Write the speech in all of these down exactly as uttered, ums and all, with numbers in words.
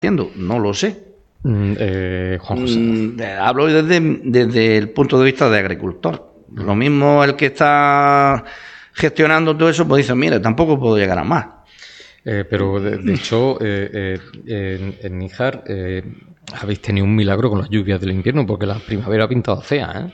haciendo, no lo sé. Mm, eh, Juan José. Mm, hablo desde, desde el punto de vista de agricultor. Mm. Lo mismo el que está gestionando todo eso, pues dice, mira, tampoco puedo llegar a más. Eh, pero de, de hecho, eh, eh, en, en Níjar eh, habéis tenido un milagro con las lluvias del invierno, porque la primavera ha pintado fea,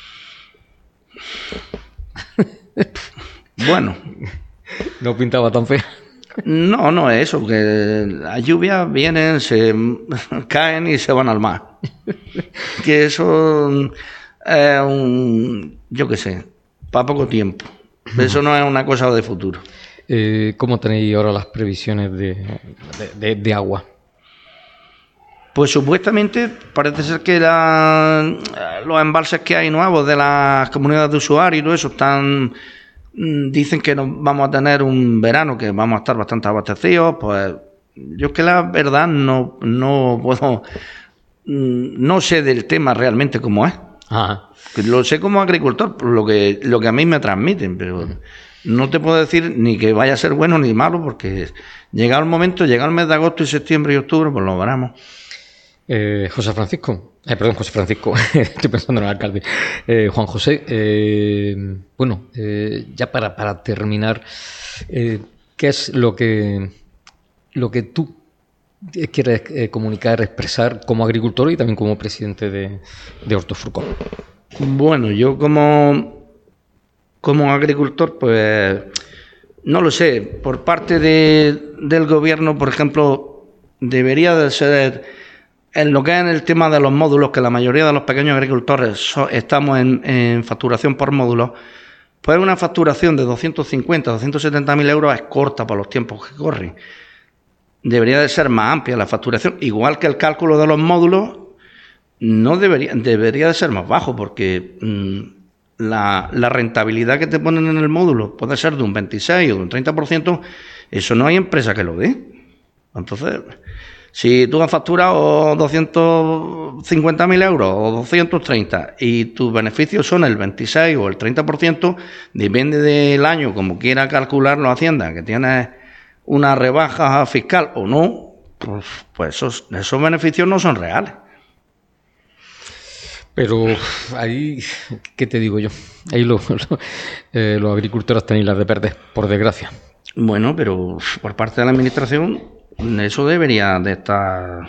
¿eh? Bueno. No pintaba tan fea. No, no es eso, que las lluvias vienen, se caen y se van al mar. Que eso es eh, un, yo qué sé, para poco tiempo. Eso no es una cosa de futuro. Eh, ¿Cómo tenéis ahora las previsiones de, de, de, de agua? Pues supuestamente parece ser que la, los embalses que hay nuevos de las comunidades de usuarios y todo eso están... Dicen que nos vamos a tener un verano que vamos a estar bastante abastecidos. Pues yo es que la verdad no, no puedo, no sé del tema realmente cómo es. Ajá. Lo sé como agricultor, por lo que, lo que a mí me transmiten, pero no te puedo decir ni que vaya a ser bueno ni malo, porque llega el momento, llega el mes de agosto y septiembre y octubre, pues lo veremos. Eh, José Francisco, eh, perdón, José Francisco, estoy pensando en el alcalde. Eh, Juan José, eh, bueno, eh, ya para, para terminar, eh, ¿qué es lo que, lo que tú quieres eh, comunicar, expresar como agricultor y también como presidente de, de Hortofrucón? Bueno, yo como, como agricultor, pues no lo sé, por parte de, del gobierno, por ejemplo, debería de ser... En lo que es en el tema de los módulos, que la mayoría de los pequeños agricultores so, estamos en, en facturación por módulos, pues una facturación de doscientos cincuenta, doscientos setenta mil euros es corta para los tiempos que corren. Debería de ser más amplia la facturación, igual que el cálculo de los módulos, no debería, debería de ser más bajo, porque mmm, la, la rentabilidad que te ponen en el módulo puede ser de un veintiséis o de un treinta por ciento, eso no hay empresa que lo dé. Entonces... Si tú has facturado doscientos cincuenta mil euros o doscientos treinta y tus beneficios son el veintiséis o el treinta por ciento, depende del año, como quiera calcularlo Hacienda, que tienes una rebaja fiscal o no, pues, pues esos, esos beneficios no son reales. Pero ahí, ¿qué te digo yo? Ahí lo, lo, eh, los agricultores tenéis las de perder, por desgracia. Bueno, pero por parte de la administración... Eso debería de estar...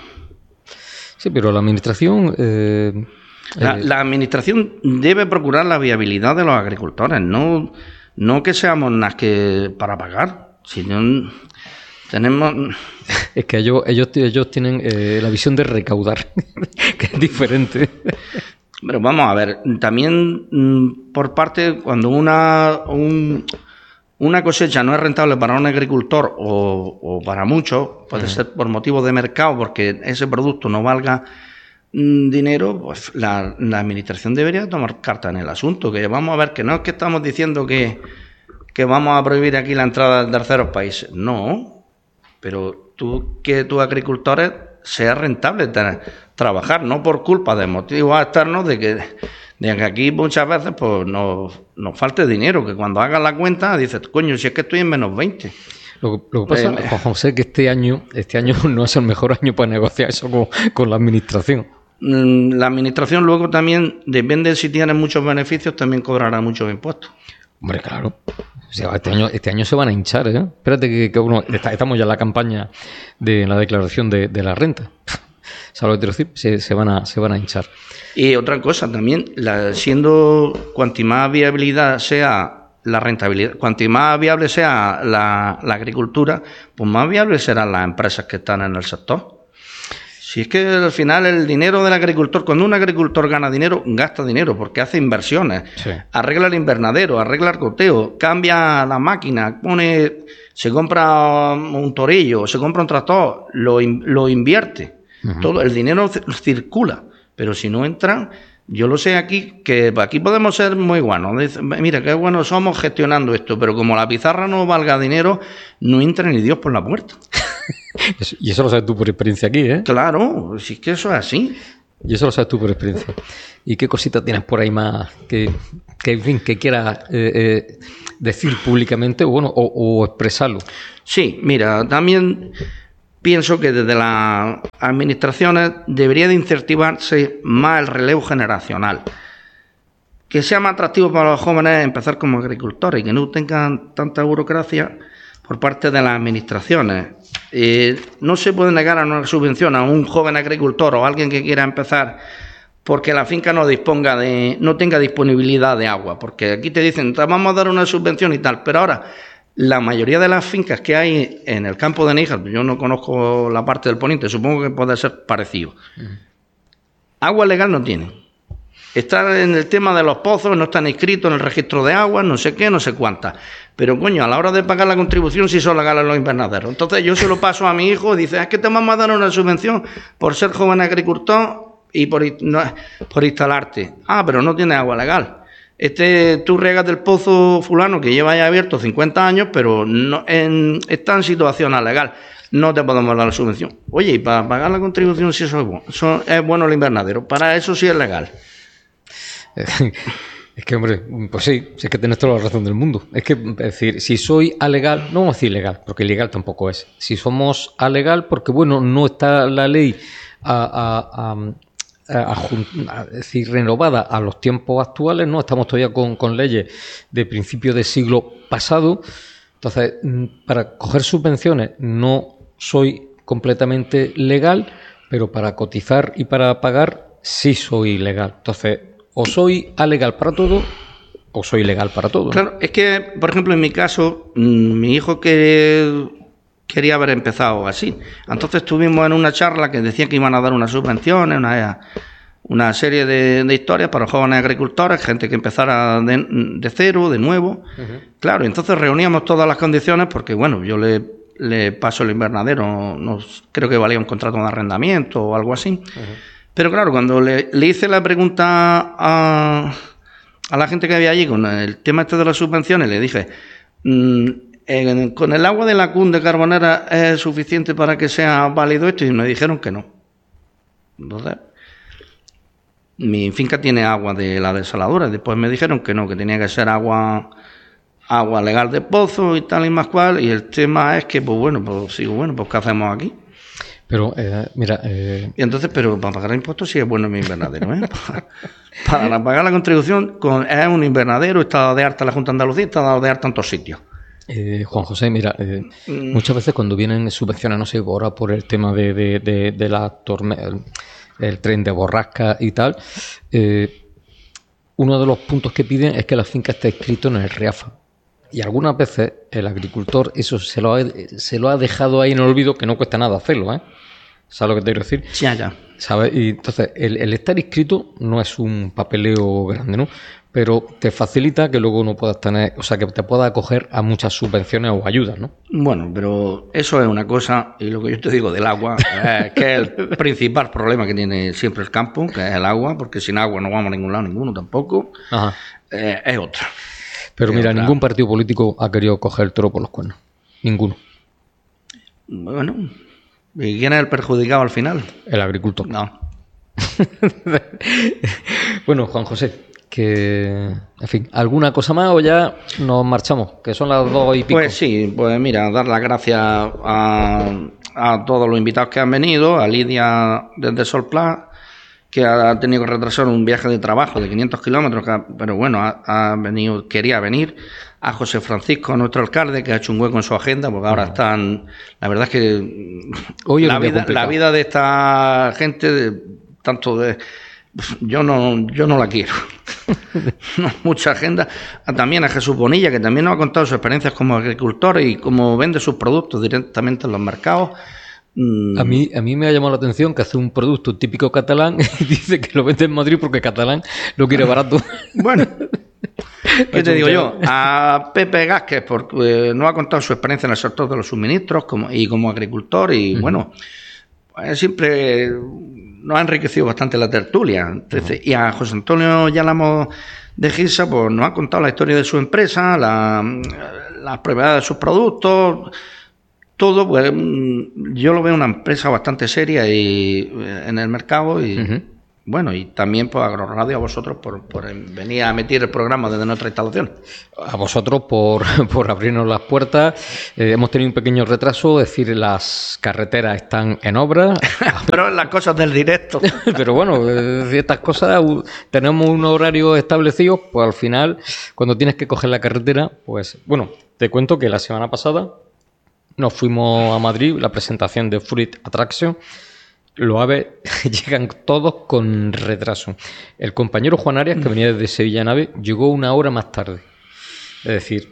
Sí, pero la administración... Eh, la, eh... la administración debe procurar la viabilidad de los agricultores, no, no que seamos las que para pagar, sino tenemos... Es que ellos, ellos, ellos tienen eh, la visión de recaudar, que es diferente. Pero vamos a ver, también por parte, cuando una... Un, Una cosecha no es rentable para un agricultor o, o para muchos, puede uh-huh. ser por motivos de mercado, porque ese producto no valga mm, dinero, pues la, la administración debería tomar carta en el asunto. Que vamos a ver, que no es que estamos diciendo que, que vamos a prohibir aquí la entrada de terceros países, no, pero tú que tus agricultores sea rentable tra- trabajar, no por culpa de motivos externos de que... de que aquí muchas veces pues nos, nos falte dinero, que cuando hagas la cuenta dices, coño, si es que estoy en menos veinte. Lo, lo que pasa, eh, Juan José, es que este año, este año no es el mejor año para negociar eso con, con la administración. La administración luego también, depende si tiene muchos beneficios, también cobrará muchos impuestos. Hombre, claro. O sea, este año, este año se van a hinchar, ¿eh? Espérate que, que uno, está, estamos ya en la campaña de la declaración de, de la renta. ¿Sabes lo que quiero decir? Se, se, van a, se van a hinchar. Y otra cosa también, la, siendo cuanto más viabilidad sea la rentabilidad, cuanto más viable sea la, la agricultura, pues más viables serán las empresas que están en el sector. Si es que al final el dinero del agricultor, cuando un agricultor gana dinero, gasta dinero porque hace inversiones, sí. Arregla el invernadero, arregla el goteo, cambia la máquina, pone, se compra un torillo, se compra un tractor, lo, lo invierte. Uh-huh. Todo el dinero circula, pero si no entra, yo lo sé aquí, que aquí podemos ser muy buenos. Mira, qué buenos somos gestionando esto, pero como la pizarra no valga dinero, no entra ni Dios por la puerta. Y eso lo sabes tú por experiencia aquí, ¿eh? Claro, si es que eso es así. Y eso lo sabes tú por experiencia. ¿Y qué cositas tienes por ahí más que, que en fin, que quieras eh, eh, decir públicamente o, bueno, o, o expresarlo? Sí, mira, también... pienso que desde las administraciones debería de incentivarse más el relevo generacional. Que sea más atractivo para los jóvenes empezar como agricultores y que no tengan tanta burocracia por parte de las administraciones. Eh, no se puede negar a una subvención a un joven agricultor o a alguien que quiera empezar porque la finca no disponga de, no tenga disponibilidad de agua, porque aquí te dicen, te vamos a dar una subvención y tal, pero ahora la mayoría de las fincas que hay en el campo de Níjar, yo no conozco la parte del poniente, supongo que puede ser parecido. Uh-huh. Agua legal no tienen. Están en el tema de los pozos, no están inscritos en el registro de agua, no sé qué, no sé cuántas. Pero, coño, a la hora de pagar la contribución sí son legales los invernaderos. Entonces yo se lo paso a mi hijo y dice, es que te vamos a dar una subvención por ser joven agricultor y por, no, por instalarte. Ah, pero no tiene agua legal. Este, tú regas del pozo fulano que lleva ya abierto cincuenta años, pero no, en, está en situación legal. No te podemos dar la subvención. Oye, y para pagar la contribución sí eso es bueno, eso es bueno el invernadero. Para eso sí es legal. Es que, hombre, pues sí, sí, es que tienes toda la razón del mundo. Es que, es decir, si soy alegal, no vamos a decir legal, porque ilegal tampoco es. Si somos alegal, porque, bueno, no está la ley a, a, a, a, a, a decir, renovada a los tiempos actuales, ¿no? Estamos todavía con, con leyes de principios del siglo pasado. Entonces, para coger subvenciones no soy completamente legal, pero para cotizar y para pagar sí soy legal. Entonces, o soy alegal para todo o soy legal para todo. Claro, es que, por ejemplo, en mi caso, mi hijo que quería haber empezado así. Entonces estuvimos en una charla que decía que iban a dar unas subvenciones, una, una serie de, de historias para jóvenes agricultores, gente que empezara de, de cero, de nuevo. Uh-huh. Claro, entonces reuníamos todas las condiciones porque, bueno, yo le, le paso el invernadero, nos, creo que valía un contrato de arrendamiento o algo así. Uh-huh. Pero claro, cuando le, le hice la pregunta a, a la gente que había allí con el tema este de las subvenciones, le dije, mmm, en, ¿con el agua de la C U N de Carbonera es suficiente para que sea válido esto? Y me dijeron que no. Entonces, mi finca tiene agua de la desaladora. Después me dijeron que no, que tenía que ser agua agua legal de pozo y tal y más cual. Y el tema es que, pues bueno, pues sigo, bueno, pues ¿qué hacemos aquí? Pero, eh, mira... Eh... Y entonces, pero para pagar impuestos sí es bueno mi invernadero, ¿eh? para, para pagar la contribución con, es un invernadero, está de alta la Junta de Andalucía, está dado de alta en todos sitios. Eh, Juan José, mira, eh, mm. muchas veces cuando vienen subvenciones, no sé, ahora por el tema de, de, de, de la tormenta, el, el tren de borrasca y tal, eh, uno de los puntos que piden es que la finca esté inscrito en el REAFA. Y algunas veces el agricultor eso se lo, ha, se lo ha dejado ahí en el olvido, que no cuesta nada hacerlo, ¿eh? ¿Sabes lo que te quiero decir? Ya, ya. ¿Sabes? Y entonces, el, el estar inscrito no es un papeleo grande, ¿no? Pero te facilita que luego no puedas tener, o sea, que te puedas acoger a muchas subvenciones o ayudas, ¿no? Bueno, pero eso es una cosa, y lo que yo te digo del agua, es que es el principal problema que tiene siempre el campo, que es el agua, porque sin agua no vamos a ningún lado, ninguno tampoco, Ajá. Eh, es otra. Pero es mira, otra. Ningún partido político ha querido coger el toro por los cuernos. Ninguno. Bueno, ¿y quién es el perjudicado al final? El agricultor. No. Bueno, Juan José, que, en fin, ¿alguna cosa más o ya nos marchamos? Que son las dos y pico. Pues sí, pues mira, dar las gracias a, a todos los invitados que han venido, a Lidia desde Solplá, que ha tenido que retrasar un viaje de trabajo de quinientos kilómetros, pero bueno, ha, ha venido, quería venir, a José Francisco, nuestro alcalde, que ha hecho un hueco en su agenda, porque ahora están, la verdad es que Hoy la, vida, la vida de esta gente, de, tanto de, yo no, yo no la quiero, no, mucha agenda, también a Jesús Bonilla, que también nos ha contado sus experiencias como agricultor y cómo vende sus productos directamente en los mercados. A mí, a mí me ha llamado la atención que hace un producto típico catalán y dice que lo vende en Madrid porque catalán lo quiere barato. Bueno, ¿qué te digo yo? A Pepe Gázquez, porque eh, nos ha contado su experiencia en el sector de los suministros como, y como agricultor y uh-huh. bueno, pues siempre nos ha enriquecido bastante la tertulia. Entonces, uh-huh. Y a José Antonio Yálamo de Gisa, pues nos ha contado la historia de su empresa, la, las propiedades de sus productos. Todo, pues yo lo veo una empresa bastante seria y en el mercado y, uh-huh. bueno, y también pues Agroradio a vosotros por, por venir a emitir el programa desde nuestra instalación. A vosotros por, por abrirnos las puertas. Eh, hemos tenido un pequeño retraso, es decir, las carreteras están en obra. Pero las cosas del directo. Pero bueno, eh, estas cosas, tenemos un horario establecido, pues al final, cuando tienes que coger la carretera, pues bueno, te cuento que la semana pasada nos fuimos a Madrid, la presentación de Fruit Attraction. Los aves llegan todos con retraso. El compañero Juan Arias, que venía desde Sevilla Nave, llegó una hora más tarde. Es decir,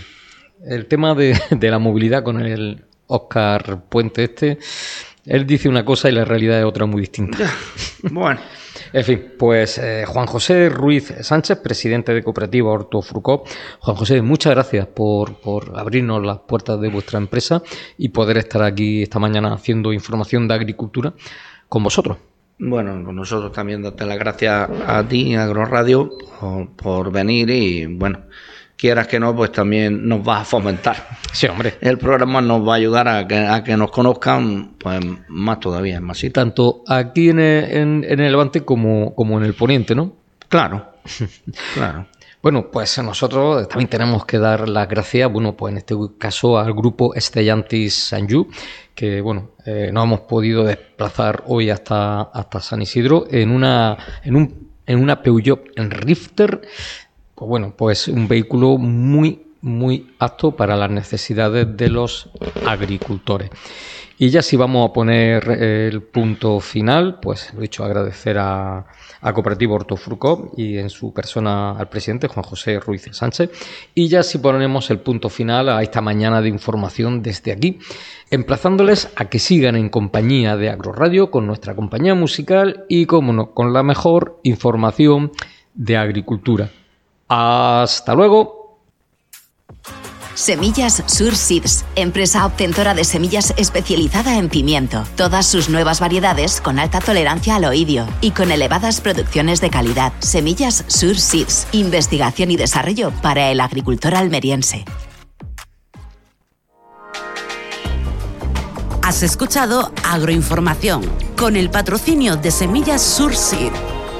el tema de, de la movilidad con el Óscar Puente este, él dice una cosa y la realidad es otra muy distinta. Bueno. En fin, pues eh, Juan José Ruiz Sánchez, presidente de Cooperativa Hortofrucó. Juan José, muchas gracias por, por abrirnos las puertas de vuestra empresa y poder estar aquí esta mañana haciendo información de agricultura con vosotros. Bueno, con nosotros también darte las gracias a ti, Agroradio, por, por venir y, bueno, quieras que no, pues también nos vas a fomentar. Sí, hombre. El programa nos va a ayudar a que, a que nos conozcan, pues más todavía, más sí. Tanto aquí en el, en, en el Levante como, como en el Poniente, ¿no? Claro, claro. Bueno, pues nosotros también tenemos que dar las gracias, bueno, pues en este caso al grupo Stellantis Sanju, que bueno, eh, no hemos podido desplazar hoy hasta, hasta San Isidro en una, en un, en una Peugeot Rifter. Pues bueno, pues un vehículo muy, muy apto para las necesidades de los agricultores. Y ya si vamos a poner el punto final, pues lo he dicho, agradecer a, a Cooperativa Hortofrucó y en su persona al presidente Juan José Ruiz Sánchez. Y ya si ponemos el punto final a esta mañana de información desde aquí, emplazándoles a que sigan en compañía de Agroradio con nuestra compañía musical y, como no, con la mejor información de agricultura. Hasta luego. Semillas Sur Seeds, empresa obtentora de semillas especializada en pimiento. Todas sus nuevas variedades con alta tolerancia al oidio y con elevadas producciones de calidad. Semillas Sur Seeds, investigación y desarrollo para el agricultor almeriense. Has escuchado Agroinformación con el patrocinio de Semillas Sur Seeds.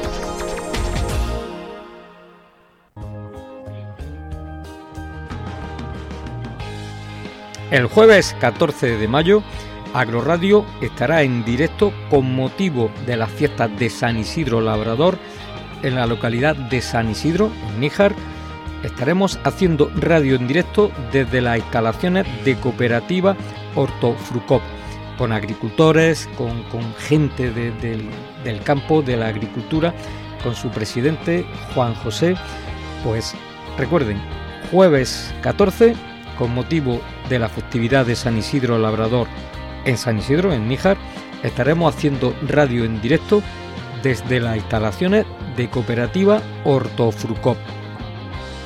El jueves catorce de mayo, Agroradio estará en directo con motivo de las fiestas de San Isidro Labrador en la localidad de San Isidro, en Níjar. Estaremos haciendo radio en directo desde las instalaciones de Cooperativa Hortofrucó, con agricultores, con, con gente de, de, del campo, de la agricultura, con su presidente Juan José. Pues recuerden, jueves catorce, con motivo de la festividad de San Isidro Labrador en San Isidro, en Níjar, estaremos haciendo radio en directo desde las instalaciones de Cooperativa Hortofrucó.